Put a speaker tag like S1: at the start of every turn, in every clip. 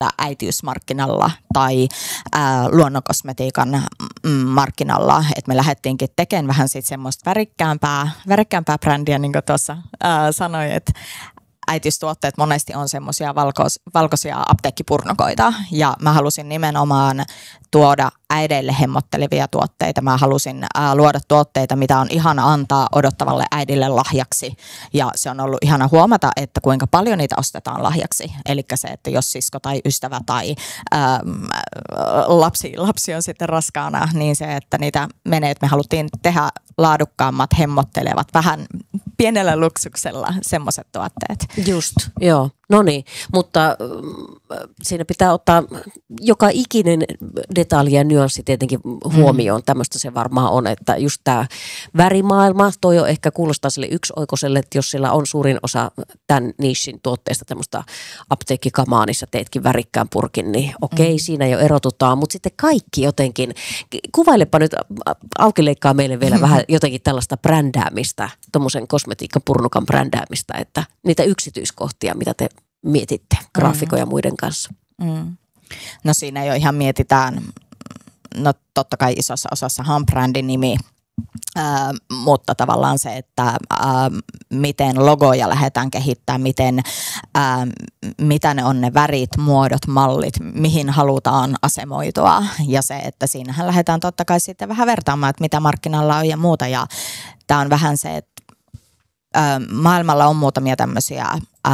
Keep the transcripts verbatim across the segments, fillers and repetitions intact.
S1: äitiysmarkkinalla tai ää, luonnonkosmetiikan mm, markkinalla, että me lähdettiinkin tekemään vähän sit semmoista värikkäämpää, värikkäämpää brändiä, niin kuin tuossa ää, sanoi, että äitiystuotteet monesti on semmoisia valkois, valkoisia apteekkipurnukoita ja mä halusin nimenomaan tuoda äideille hemmottelevia tuotteita. Mä halusin ää, luoda tuotteita, mitä on ihana antaa odottavalle äidille lahjaksi ja se on ollut ihana huomata, että kuinka paljon niitä ostetaan lahjaksi. Eli se, että jos sisko tai ystävä tai ää, lapsi, lapsi on sitten raskaana, niin se, että niitä menee, että me haluttiin tehdä laadukkaammat, hemmottelevat, vähän pienellä luksuksella semmoiset tuotteet.
S2: Just, joo. No niin, mutta äh, siinä pitää ottaa joka ikinen detalji ja nyanssi tietenkin huomioon. Mm. Tämmöistä se varmaan on, että just tämä värimaailma, toi jo ehkä kuulostaa sille yksioikoiselle, että jos sillä on suurin osa tämän niissin tuotteista tämmöistä apteekkikamaa, niin sä teetkin värikkään purkin, niin okei, mm. siinä jo erotutaan. Mutta sitten kaikki jotenkin, kuvailepa nyt, Auki leikkaa meille vielä mm. vähän jotenkin tällaista brändäämistä, tuommoisen kosmetiikkapurnukan brändäämistä, että niitä yksityiskohtia, mitä te mietitte graafikoja mm. muiden kanssa.
S1: Mm. No siinä jo ihan mietitään, no totta kai isossa osassahan on brändin nimi, äh, mutta tavallaan se, että äh, miten logoja lähdetään kehittämään, miten, äh, mitä ne on ne värit, muodot, mallit, mihin halutaan asemoitua ja se, että siinähän lähdetään totta kai sitten vähän vertaamaan, että mitä markkinalla on ja muuta ja tämä on vähän se, että maailmalla on muutamia tämmöisiä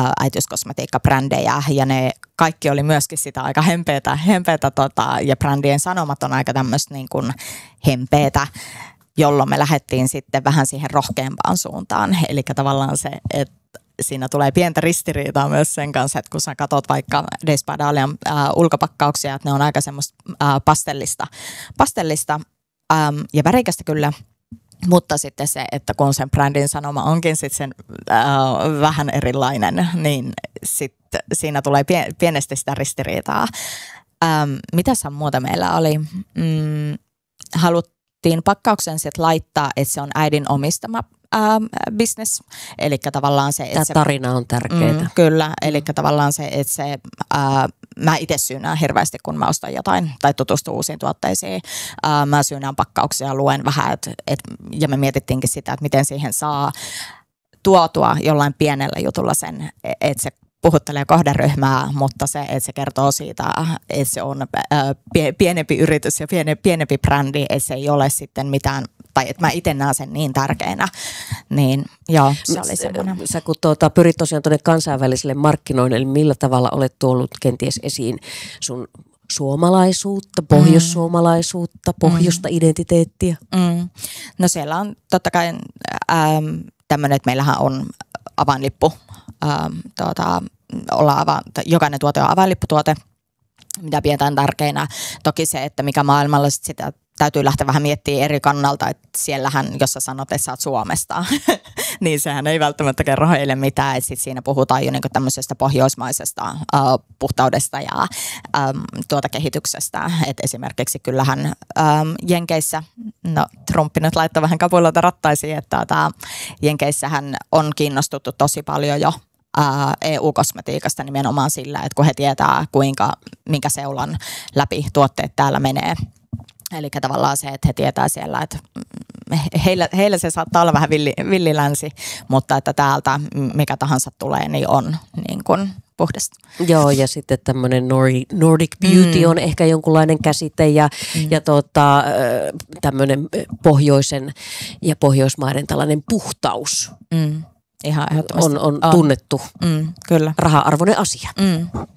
S1: äitiyskosmetiikkabrändejä ja ne kaikki oli myöskin sitä aika hempeätä, hempeätä tota, ja brändien sanomat on aika tämmöistä niin kuin hempeätä, jolloin me lähdettiin sitten vähän siihen rohkeampaan suuntaan. Eli tavallaan se, että siinä tulee pientä ristiriitaa myös sen kanssa, että kun sä katsot vaikka Days by Dahlian äh, ulkopakkauksia, että ne on aika semmoista äh, pastellista, pastellista ähm, ja värikästä kyllä. Mutta sitten se, että kun sen brändin sanoma onkin sitten sen äh, vähän erilainen, niin sitten siinä tulee pie- pienesti sitä ristiriitaa. Ähm, mitäs muuta meillä oli? Mm, haluttiin pakkauksen sitten laittaa, että se on äidin omistama ähm, business. Eli tavallaan se, että
S2: tämä tarina on tärkeää.
S1: Mm, kyllä, eli tavallaan se, että se, äh, mä itse syynään hirveästi, kun mä ostan jotain tai tutustun uusiin tuotteisiin. Äh, mä syynään pakkauksia, luen vähän, et, et, ja me mietittiinkin sitä, että miten siihen saa tuotua jollain pienellä jutulla sen, että se puhuttelee kohderyhmää, mutta se, että se kertoo siitä, että se on äh, pienempi yritys ja piene, pienempi brändi, että se ei ole sitten mitään, tai että mä itse näen sen niin tärkeänä, niin joo, se oli semmoinen.
S2: Sä kun tuota, pyrit tosiaan tuonne kansainväliselle markkinoille, niin millä tavalla olet tuonut kenties esiin sun suomalaisuutta, pohjoissuomalaisuutta, pohjoista mm. identiteettiä?
S1: Mm. No siellä on totta kai ähm, tämmöinen, että meillähän on avainlippu, ähm, tuota, ollaan ava, jokainen tuote on avainlipputuote, mitä pidetään tärkeänä. Toki se, että mikä maailmalla sit sitä täytyy lähteä vähän miettimään eri kannalta, että siellähän, jos sä sanot, että sä oot Suomesta, niin sehän ei välttämättä kerro heille mitään. Että sit siinä puhutaan jo niinku tämmöisestä pohjoismaisesta äh, puhtaudesta ja ähm, tuota kehityksestä. Et esimerkiksi kyllähän ähm, Jenkeissä, no Trumpi nyt laittoi vähän kapuloita rattaisiin, että tota, Jenkeissähän on kiinnostuttu tosi paljon jo E U-kosmetiikasta nimenomaan sillä, että kun he tietää, kuinka, minkä seulan läpi tuotteet täällä menee. Eli tavallaan se, että he tietää siellä, että heillä, heillä se saattaa olla vähän villi, villilänsi, mutta että täältä mikä tahansa tulee, niin on niin kuin puhdasta.
S2: Joo, ja sitten tämmöinen Nordic Beauty mm. on ehkä jonkunlainen käsite ja, mm. ja tota, tämmöinen pohjoisen ja pohjoismaiden tällainen puhtaus.
S1: Mm. Ihan
S2: on, on tunnettu
S1: mm, kyllä.
S2: raha-arvoinen asia.
S1: Mm.